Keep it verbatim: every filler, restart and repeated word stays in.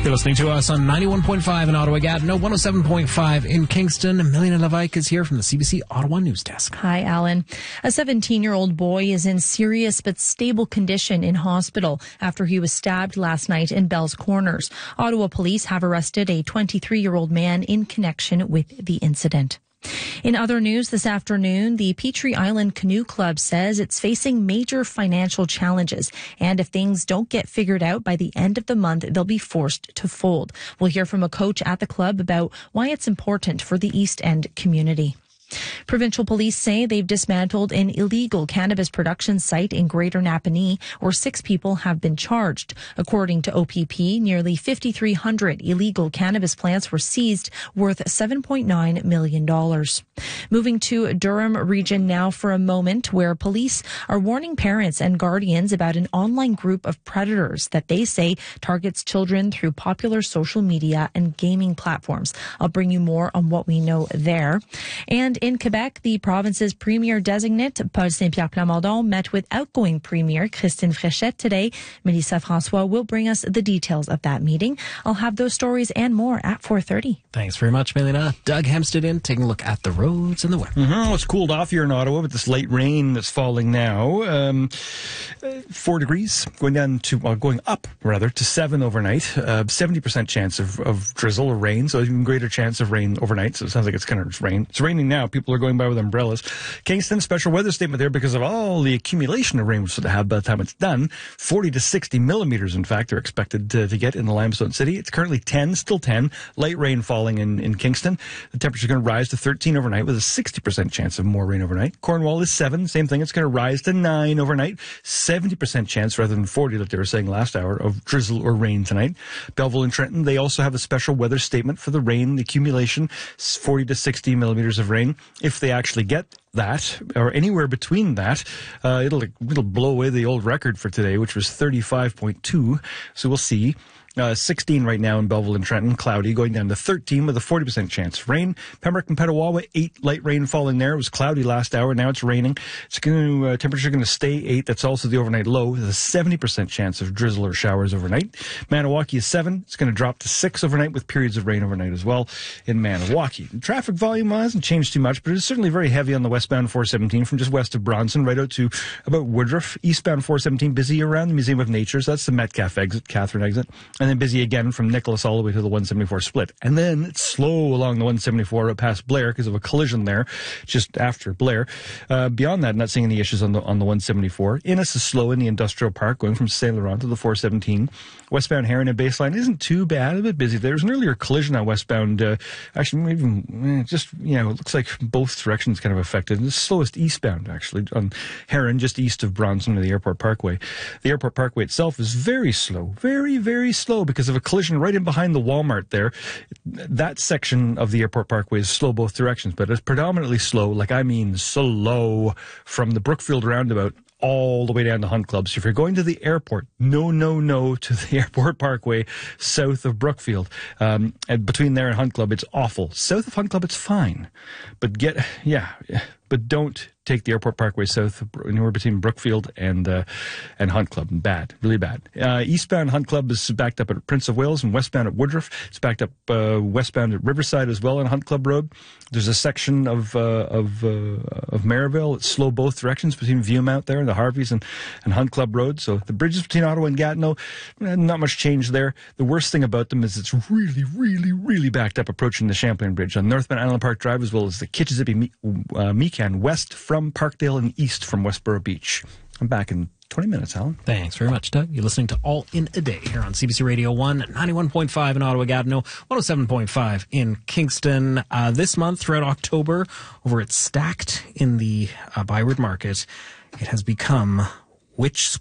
You're listening to us on ninety-one point five in Ottawa, Gatineau, one oh seven point five in Kingston. Melina Levike is here from the C B C Ottawa News Desk. Hi, Alan. A seventeen-year-old boy is in serious but stable condition in hospital after he was stabbed last night in Bell's Corners. Ottawa police have arrested a twenty-three-year-old man in connection with the incident. In other news this afternoon, the Petrie Island Canoe Club says it's facing major financial challenges, and if things don't get figured out by the end of the month, they'll be forced to fold. We'll hear from a coach at the club about why it's important for the East End community. Provincial police say they've dismantled an illegal cannabis production site in Greater Napanee, where six people have been charged. According to O P P, nearly fifty-three hundred illegal cannabis plants were seized, worth seven point nine million dollars. Moving to Durham region now for a moment, where police are warning parents and guardians about an online group of predators that they say targets children through popular social media and gaming platforms. I'll bring you more on what we know there. And in Quebec, the province's premier designate, Paul Saint-Pierre Plamondon, met with outgoing premier Christine Fréchette today. Melissa François will bring us the details of that meeting. I'll have those stories and more at four thirty. Thanks very much, Melina. Doug Hempstead in, taking a look at the roads and the weather. Mm-hmm. Well, it's cooled off here in Ottawa with this light rain that's falling now. Um, uh, four degrees, going down to, well, going up, rather, to seven overnight. Uh, seventy percent chance of, of drizzle or rain, so even greater chance of rain overnight. So it sounds like it's kind of rain. It's raining now. People are going by with umbrellas. Kingston, special weather statement there because of all the accumulation of rain we're supposed to have by the time it's done. forty to sixty millimeters, in fact, are expected to, to get in the Limestone City. It's currently ten, still ten. Light rain falling in, in Kingston. The temperature is going to rise to thirteen overnight with a sixty percent chance of more rain overnight. Cornwall is seven. Same thing. It's going to rise to nine overnight. seventy percent chance rather than forty that they were saying last hour of drizzle or rain tonight. Belleville and Trenton, they also have a special weather statement for the rain, the accumulation, forty to sixty millimeters of rain. If they actually get that, or anywhere between that, uh, it'll it'll blow away the old record for today, which was thirty-five point two. So we'll see. Uh, sixteen right now in Belleville and Trenton, cloudy, going down to thirteen with a forty percent chance of rain. Pembroke and Petawawa, eight, light rain falling there. It was cloudy last hour, now it's raining. It's going to, uh, temperature going to stay eight. That's also the overnight low with a seventy percent chance of drizzle or showers overnight. Maniwaki is seven. It's going to drop to six overnight with periods of rain overnight as well in Maniwaki. The traffic volume hasn't changed too much, but it's certainly very heavy on the westbound four seventeen from just west of Bronson right out to about Woodruff. Eastbound four seventeen busy around the Museum of Nature, so that's the Metcalfe exit, Catherine exit. And then busy again from Nicholas all the way to the one seventy-four split. And then it's slow along the one seventy-four up past Blair because of a collision there just after Blair. Uh, beyond that, not seeing any issues on the on the one seventy-four. Innis is slow in the Industrial Park going from Saint Laurent to the four seventeen. Westbound Heron and Baseline isn't too bad, a bit busy. There was an earlier collision on westbound, uh, actually even eh, just, you know, it looks like both directions kind of affected. The slowest eastbound actually on Heron, just east of Bronson to the Airport Parkway. The Airport Parkway itself is very slow, very, very slow because of a collision right in behind the Walmart there. That section of the Airport Parkway is slow both directions, but it's predominantly slow, like I mean slow, from the Brookfield roundabout all the way down to Hunt Club. So if you're going to the airport, no, no, no to the Airport Parkway south of Brookfield. Um, and between there and Hunt Club, it's awful. South of Hunt Club, it's fine. But get, yeah, but don't take the Airport Parkway south, anywhere between Brookfield and uh, and Hunt Club. Bad, really bad. Uh, eastbound Hunt Club is backed up at Prince of Wales, and westbound at Woodruff. It's backed up uh, westbound at Riverside as well on Hunt Club Road. There's a section of uh, of uh, of Maryville. It's slow both directions between Viewmount there and the Harveys and, and Hunt Club Road. So the bridges between Ottawa and Gatineau, not much change there. The worst thing about them is it's really, really, really backed up approaching the Champlain Bridge on Northbound Island Park Drive, as well as the Kitchissippi uh, Meekan west from Parkdale and east from Westboro Beach. I'm back in twenty minutes, Alan. Thanks very much, Doug. You're listening to All in a Day here on C B C Radio one, ninety-one point five in Ottawa, Gatineau, one oh seven point five in Kingston. Uh, this month, throughout October, over at Stacked in the uh, Byward Market, it has become Which